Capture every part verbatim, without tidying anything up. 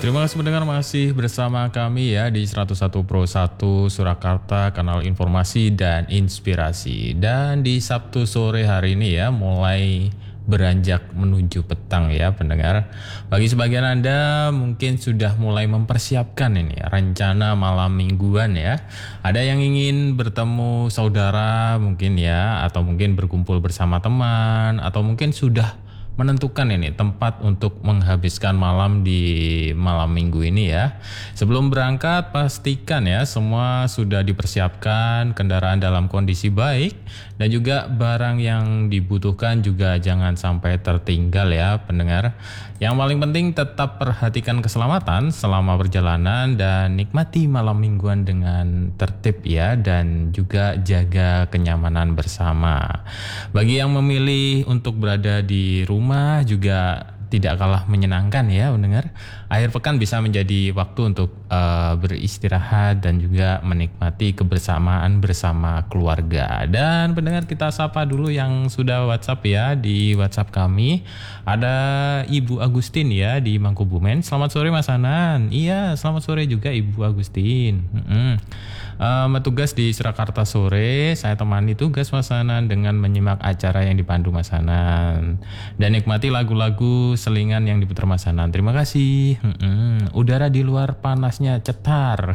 Terima kasih pendengar masih bersama kami ya di seratus satu Pro satu Surakarta, kanal informasi dan inspirasi. Dan di Sabtu sore hari ini ya mulai beranjak menuju petang ya pendengar. Bagi sebagian Anda mungkin sudah mulai mempersiapkan ini rencana malam mingguan ya. Ada yang ingin bertemu saudara mungkin ya, atau mungkin berkumpul bersama teman, atau mungkin sudah menentukan ini tempat untuk menghabiskan malam di malam minggu ini ya. Sebelum berangkat pastikan ya semua sudah dipersiapkan, kendaraan dalam kondisi baik, dan juga barang yang dibutuhkan juga jangan sampai tertinggal ya pendengar. Yang paling penting tetap perhatikan keselamatan selama perjalanan dan nikmati malam mingguan dengan tertib ya, dan juga jaga kenyamanan bersama. Bagi yang memilih untuk berada di rumah rumah juga tidak kalah menyenangkan ya pendengar. Akhir pekan bisa menjadi waktu untuk uh, beristirahat dan juga menikmati kebersamaan bersama keluarga. Dan pendengar, kita sapa dulu yang sudah WhatsApp ya. Di WhatsApp kami ada Ibu Agustin ya di Mangkubumen. Selamat sore Mas Hanan. Iya, selamat sore juga Ibu Agustin. Mm-hmm. Uh, tugas di Surakarta sore, saya temani tugas Mas Hanan dengan menyimak acara yang dipandu Mas Hanan dan nikmati lagu-lagu selingan yang diputar Mas Hanan. Terima kasih. Mm-mm. Udara di luar panasnya cetar.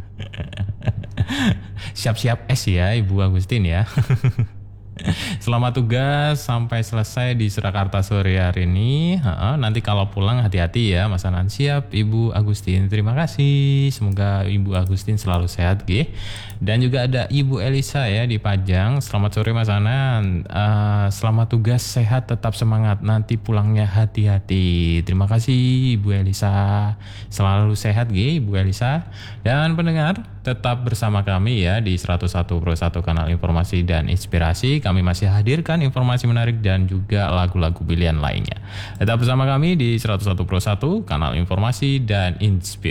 Siap-siap es ya Ibu Agustin ya. Selamat tugas sampai selesai di Surakarta sore hari ini. Ha-ha, nanti kalau pulang hati-hati ya Mas Hanan. Siap Ibu Agustin. Terima kasih. Semoga Ibu Agustin selalu sehat G. Dan juga ada Ibu Elisa ya di Pajang. Selamat sore Mas Hanan. Uh, selamat tugas, sehat, tetap semangat. Nanti pulangnya hati-hati. Terima kasih Ibu Elisa. Selalu sehat G Ibu Elisa. Dan pendengar, tetap bersama kami ya di seratus satu Pro satu kanal informasi dan inspirasi. Kami masih hadirkan informasi menarik dan juga lagu-lagu pilihan lainnya. Tetap bersama kami di seratus satu Pro satu kanal informasi dan inspirasi.